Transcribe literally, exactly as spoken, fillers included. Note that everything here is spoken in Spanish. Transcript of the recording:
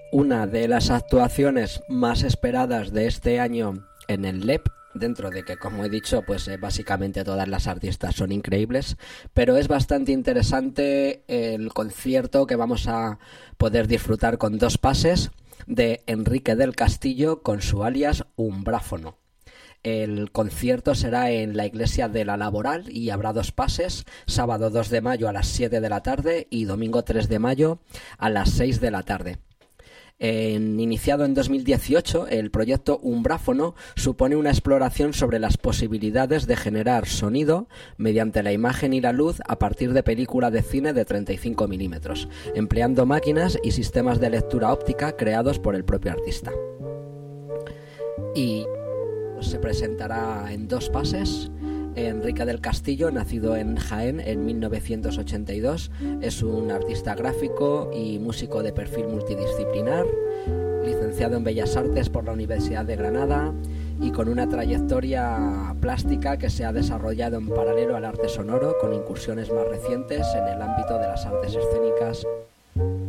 una de las actuaciones más esperadas de este año en el L E P, dentro de que, como he dicho, pues eh, básicamente todas las artistas son increíbles, pero es bastante interesante el concierto que vamos a poder disfrutar con dos pases de Enrique del Castillo con su alias Umbráfono. El concierto será en la iglesia de la Laboral y habrá dos pases, sábado dos de mayo a las siete de la tarde y domingo tres de mayo a las seis de la tarde. En, iniciado en dos mil dieciocho, el proyecto Umbráfono supone una exploración sobre las posibilidades de generar sonido mediante la imagen y la luz a partir de película de cine de treinta y cinco milímetros, empleando máquinas y sistemas de lectura óptica creados por el propio artista. Y se presentará en dos pases. Enrique del Castillo, nacido en Jaén en mil novecientos ochenta y dos, es un artista gráfico y músico de perfil multidisciplinar, licenciado en Bellas Artes por la Universidad de Granada y con una trayectoria plástica que se ha desarrollado en paralelo al arte sonoro, con incursiones más recientes en el ámbito de las artes escénicas